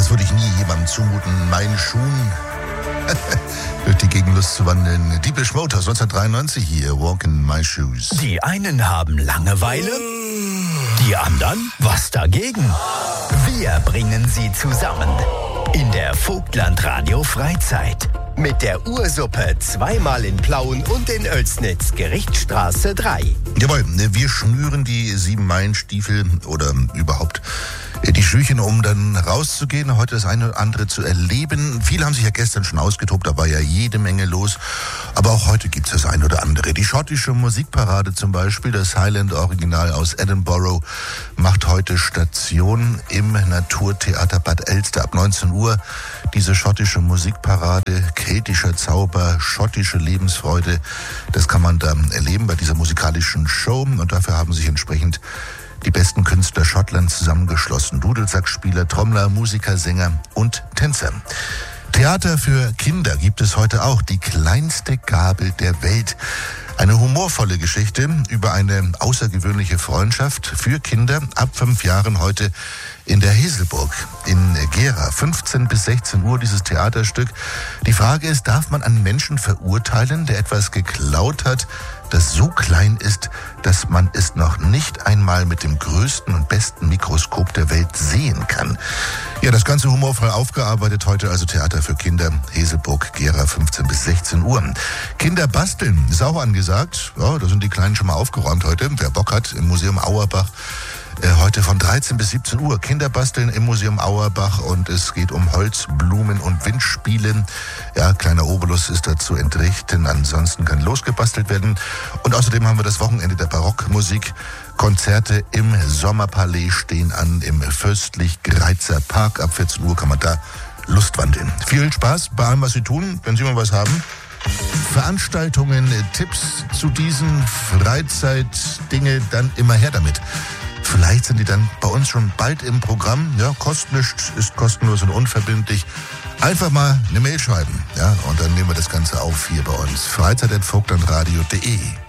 würde ich nie jemandem zumuten, in meinen Schuhen durch die Gegenlust zu wandeln. Depeche Mode aus 1993 hier, Walk in My Shoes. Die einen haben Langeweile, die anderen was dagegen. Wir bringen sie zusammen in der Vogtland-Radio Freizeit. Mit der Ursuppe zweimal in Plauen und in Oelsnitz, Gerichtsstraße 3. Jawohl, wir schnüren die 7-Meilen-Stiefel oder überhaupt die Schüchen, um dann rauszugehen, heute das eine oder andere zu erleben. Viele haben sich ja gestern schon ausgetobt, da war ja jede Menge los. Aber auch heute gibt es das eine oder andere. Die schottische Musikparade zum Beispiel, das Highland-Original aus Edinburgh, macht heute Station im Naturtheater Bad Elster ab 19 Uhr. Diese schottische Musikparade, keltischer Zauber, schottische Lebensfreude, das kann man dann erleben bei dieser musikalischen Show. Und dafür haben sich entsprechend die besten Künstler Schottlands zusammengeschlossen. Dudelsackspieler, Trommler, Musiker, Sänger und Tänzer. Theater für Kinder gibt es heute auch. Die kleinste Gabel der Welt. Eine humorvolle Geschichte über eine außergewöhnliche Freundschaft für Kinder ab 5 Jahren heute in der Heselburg in Gera. 15 bis 16 Uhr dieses Theaterstück. Die Frage ist, darf man einen Menschen verurteilen, der etwas geklaut hat, das so klein ist, dass man es noch nicht einmal mit dem größten und besten Mikroskop der Welt sehen kann? Ja, das Ganze humorvoll aufgearbeitet. Heute also Theater für Kinder, Heselburg, Gera, 15 bis 16 Uhr. Kinder basteln ist auch angesagt. Ja, da sind die Kleinen schon mal aufgeräumt heute. Wer Bock hat, im Museum Auerbach. Heute von 13 bis 17 Uhr. Kinder basteln im Museum Auerbach und es geht um Holz, Blumen und Windspielen. Ja, kleiner Obolus ist dazu entrichten. Ansonsten kann losgebastelt werden. Und außerdem haben wir das Wochenende der Barockmusik. Konzerte im Sommerpalais stehen an im Fürstlich-Greizer Park. Ab 14 Uhr kann man da lustwandeln. Viel Spaß bei allem, was Sie tun. Wenn Sie mal was haben. Veranstaltungen, Tipps zu diesen Freizeitdinge, dann immer her damit. Vielleicht sind die dann bei uns schon bald im Programm. Ja, kostet nichts, ist kostenlos und unverbindlich. Einfach mal eine Mail schreiben, ja, und dann nehmen wir das Ganze auf hier bei uns. freizeit@vogtlandradio.de